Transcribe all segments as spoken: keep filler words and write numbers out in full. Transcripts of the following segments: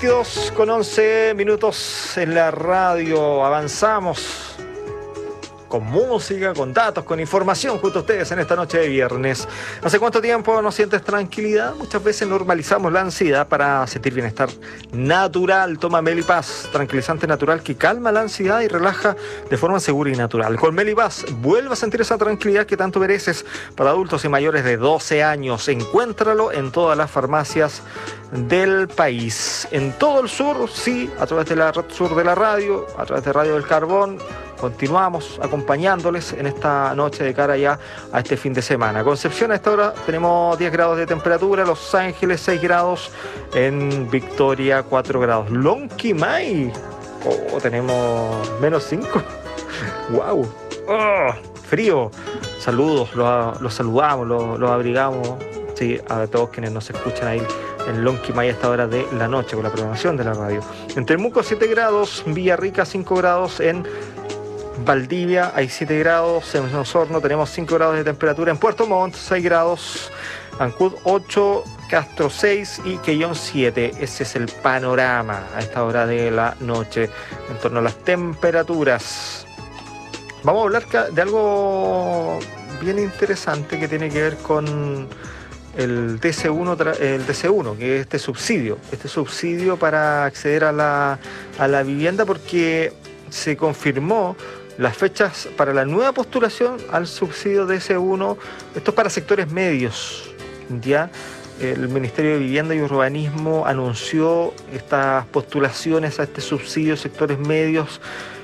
veintidós con once minutos en la radio. Avanzamos con música, con datos, con información junto a ustedes en esta noche de viernes. ¿Hace cuánto tiempo no sientes tranquilidad? Muchas veces normalizamos la ansiedad para sentir bienestar natural. Toma Melipaz, tranquilizante natural que calma la ansiedad y relaja de forma segura y natural. Con Melipaz vuelve a sentir esa tranquilidad que tanto mereces. Para adultos y mayores de doce años, encuéntralo en todas las farmacias del país. En todo el sur, sí, a través de la red sur de la radio, a través de Radio del Carbón. Continuamos acompañándoles en esta noche de cara ya a este fin de semana. Concepción, a esta hora tenemos diez grados de temperatura, Los Ángeles seis grados, en Victoria cuatro grados. Lonquimay, oh, tenemos menos cinco. ¡Wow! Oh, frío. Saludos, los, los saludamos, los, los abrigamos. Sí, a todos quienes nos escuchan ahí en Lonquimay a esta hora de la noche con la programación de la radio. En Temuco siete grados, Villarrica cinco grados, en Valdivia hay siete grados, en Osorno tenemos cinco grados de temperatura, en Puerto Montt seis grados, Ancud ocho, Castro seis y Quellón siete. Ese es el panorama a esta hora de la noche en torno a las temperaturas. Vamos a hablar de algo bien interesante que tiene que ver con el D C uno, el D C uno, que es este subsidio, este subsidio para acceder a la, a la vivienda, porque se confirmó las fechas para la nueva postulación al subsidio D C uno. Esto es para sectores medios. Ya el Ministerio de Vivienda y Urbanismo anunció estas postulaciones a este subsidio sectores medios.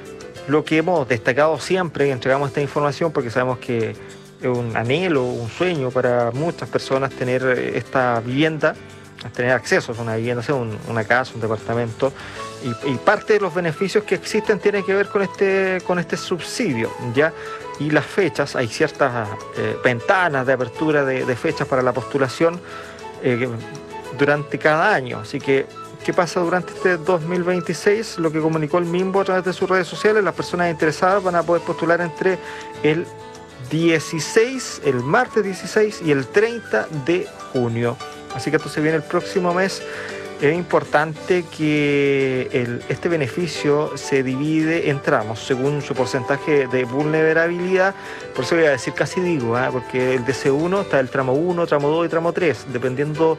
Lo que hemos destacado siempre y entregamos esta información porque sabemos que es un anhelo, un sueño para muchas personas tener esta vivienda, tener acceso a una vivienda, sea un, una casa, un departamento. Y, y parte de los beneficios que existen tiene que ver con este, con este subsidio, ¿ya? Y las fechas, hay ciertas eh, ventanas de apertura de, de fechas para la postulación eh, durante cada año. Así que, ¿qué pasa durante este dos mil veintiséis? Lo que comunicó el MIMBO a través de sus redes sociales, las personas interesadas van a poder postular entre el dieciséis, el martes dieciséis y el treinta de junio. Así que esto se viene el próximo mes. Es importante que el, este beneficio se divide en tramos según su porcentaje de vulnerabilidad. Por eso voy a decir casi digo, ¿eh? Porque el D C uno está el tramo uno, tramo dos y tramo tres, dependiendo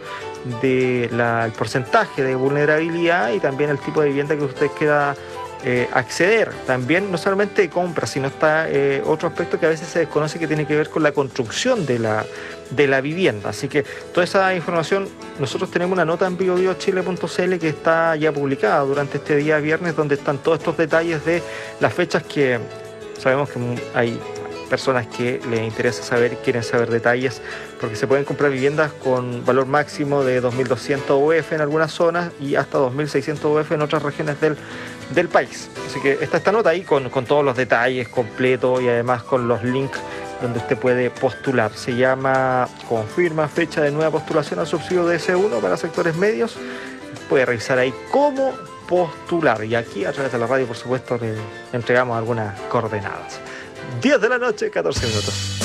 del de porcentaje de vulnerabilidad y también el tipo de vivienda que usted quiera eh, acceder. También no solamente de compra, sino está eh, otro aspecto que a veces se desconoce que tiene que ver con la construcción de la de la vivienda. Así que toda esa información, nosotros tenemos una nota en bio bio chile punto c l que está ya publicada durante este día viernes, donde están todos estos detalles de las fechas que sabemos que hay personas que les interesa saber, quieren saber detalles, porque se pueden comprar viviendas con valor máximo de dos mil doscientos U F en algunas zonas y hasta dos mil seiscientos U F en otras regiones del, del país. Así que está esta nota ahí con, con todos los detalles completos y además con los links donde usted puede postular. Se llama Confirma fecha de nueva postulación al subsidio D C uno para sectores medios. Puede revisar ahí cómo postular. Y aquí a través de la radio, por supuesto, le entregamos algunas coordenadas. diez de la noche, catorce minutos.